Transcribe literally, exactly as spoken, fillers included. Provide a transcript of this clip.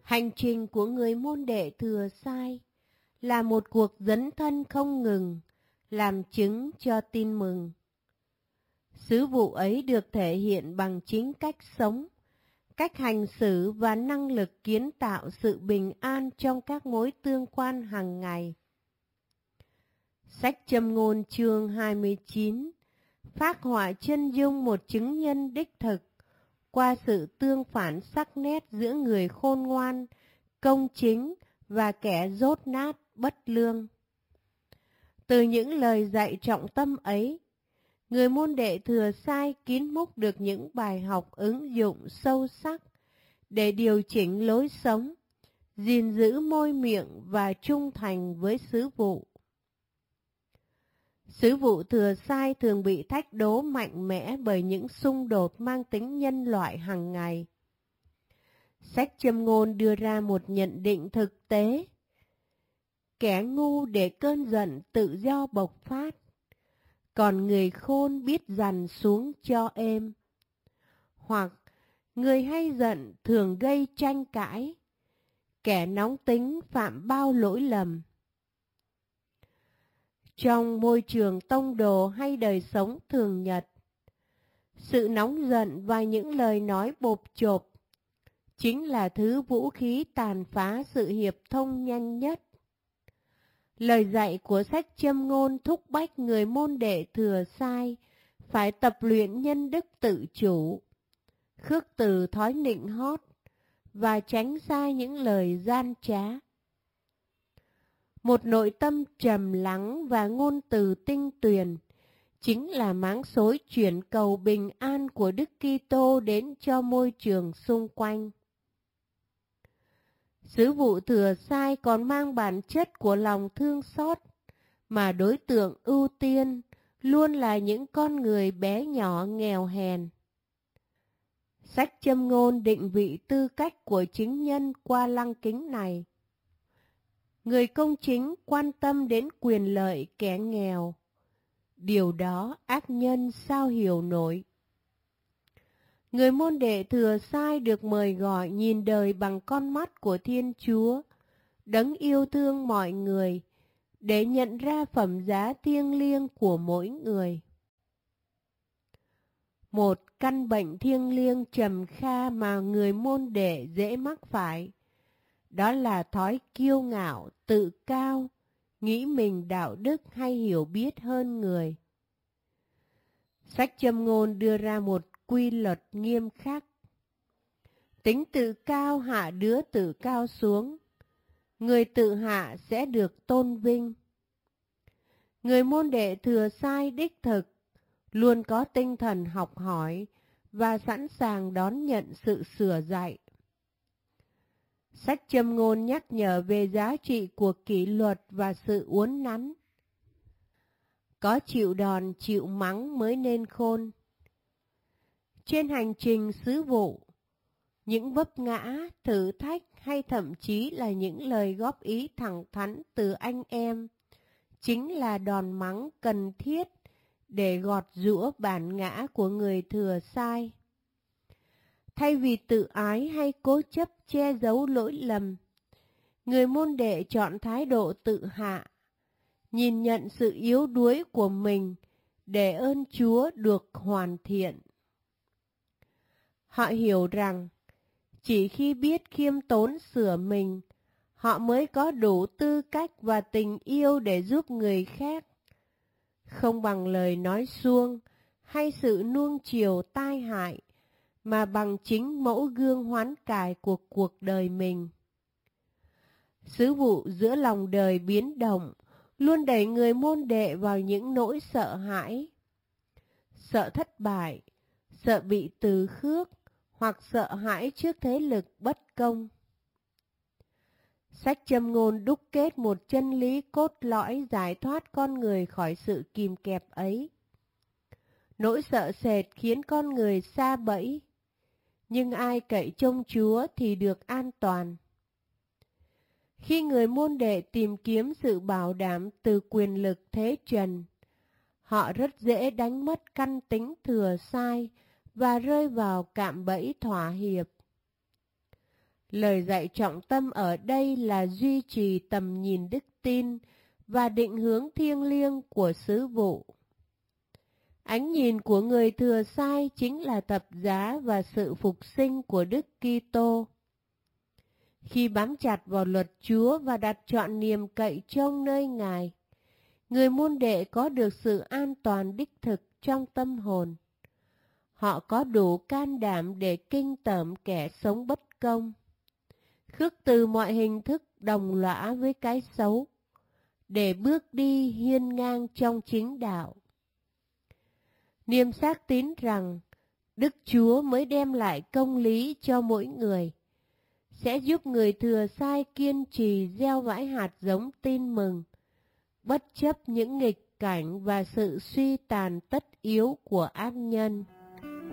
Hành trình của người môn đệ Thừa Sai là một cuộc dấn thân không ngừng, làm chứng cho tin mừng. Sứ vụ ấy được thể hiện bằng chính cách sống, cách hành xử và năng lực kiến tạo sự bình an trong các mối tương quan hàng ngày. Sách Châm ngôn chương hai mươi chín phác họa chân dung một chứng nhân đích thực qua sự tương phản sắc nét giữa người khôn ngoan, công chính và kẻ dốt nát, bất lương. Từ những lời dạy trọng tâm ấy, người môn đệ Thừa Sai kín múc được những bài học ứng dụng sâu sắc để điều chỉnh lối sống, gìn giữ môi miệng và trung thành với sứ vụ. Sứ vụ Thừa Sai thường bị thách đố mạnh mẽ bởi những xung đột mang tính nhân loại hàng ngày. Sách Châm ngôn đưa ra một nhận định thực tế. Kẻ ngu để cơn giận tự do bộc phát, còn người khôn biết dằn xuống cho êm. Hoặc người hay giận thường gây tranh cãi, kẻ nóng tính phạm bao lỗi lầm. Trong môi trường tông đồ hay đời sống thường nhật, sự nóng giận và những lời nói bộp chộp chính là thứ vũ khí tàn phá sự hiệp thông nhanh nhất. Lời dạy của sách Châm ngôn thúc bách người môn đệ Thừa Sai phải tập luyện nhân đức tự chủ, khước từ thói nịnh hót và tránh xa những lời gian trá. Một nội tâm trầm lắng và ngôn từ tinh tuyền chính là máng xối chuyển cầu bình an của Đức Kitô đến cho môi trường xung quanh. Sứ vụ Thừa Sai còn mang bản chất của lòng thương xót, mà đối tượng ưu tiên luôn là những con người bé nhỏ nghèo hèn. Sách Châm ngôn định vị tư cách của chính nhân qua lăng kính này. Người công chính quan tâm đến quyền lợi kẻ nghèo. Điều đó ác nhân sao hiểu nổi. Người môn đệ Thừa Sai được mời gọi nhìn đời bằng con mắt của Thiên Chúa, đấng yêu thương mọi người, để nhận ra phẩm giá thiêng liêng của mỗi người. Một căn bệnh thiêng liêng trầm kha mà người môn đệ dễ mắc phải, đó là thói kiêu ngạo, tự cao, nghĩ mình đạo đức hay hiểu biết hơn người. Sách Châm ngôn đưa ra một quy luật nghiêm khắc. Tính tự cao hạ đứa tự cao xuống, người tự hạ sẽ được tôn vinh. Người môn đệ Thừa Sai đích thực luôn có tinh thần học hỏi và sẵn sàng đón nhận sự sửa dạy. Sách Châm ngôn nhắc nhở về giá trị của kỷ luật và sự uốn nắn. Có chịu đòn chịu mắng mới nên khôn. Trên hành trình sứ vụ, những vấp ngã, thử thách hay thậm chí là những lời góp ý thẳng thắn từ anh em chính là đòn mắng cần thiết để gọt giũa bản ngã của người Thừa Sai. Thay vì tự ái hay cố chấp che giấu lỗi lầm, người môn đệ chọn thái độ tự hạ, nhìn nhận sự yếu đuối của mình để ơn Chúa được hoàn thiện. Họ hiểu rằng, chỉ khi biết khiêm tốn sửa mình, họ mới có đủ tư cách và tình yêu để giúp người khác, không bằng lời nói suông hay sự nuông chiều tai hại, mà bằng chính mẫu gương hoán cải của cuộc đời mình. Sứ vụ giữa lòng đời biến động luôn đẩy người môn đệ vào những nỗi sợ hãi. Sợ thất bại, sợ bị từ khước, hoặc sợ hãi trước thế lực bất công. Sách Châm ngôn đúc kết một chân lý cốt lõi giải thoát con người khỏi sự kìm kẹp ấy. Nỗi sợ sệt khiến con người sa bẫy, nhưng ai cậy trông Chúa thì được an toàn. Khi người môn đệ tìm kiếm sự bảo đảm từ quyền lực thế trần, họ rất dễ đánh mất căn tính Thừa Sai và rơi vào cạm bẫy thỏa hiệp. Lời dạy trọng tâm ở đây là duy trì tầm nhìn đức tin và định hướng thiêng liêng của sứ vụ. Ánh nhìn của người thừa sai chính là thập giá và sự phục sinh của Đức Kitô. Khi bám chặt vào luật Chúa và đặt trọn niềm cậy trông nơi Ngài, người môn đệ có được sự an toàn đích thực trong tâm hồn. Họ có đủ can đảm để kinh tởm kẻ sống bất công, khước từ mọi hình thức đồng lõa với cái xấu, để bước đi hiên ngang trong chính đạo. Niềm xác tín rằng Đức Chúa mới đem lại công lý cho mỗi người, sẽ giúp người thừa sai kiên trì gieo vãi hạt giống tin mừng, bất chấp những nghịch cảnh và sự suy tàn tất yếu của ác nhân.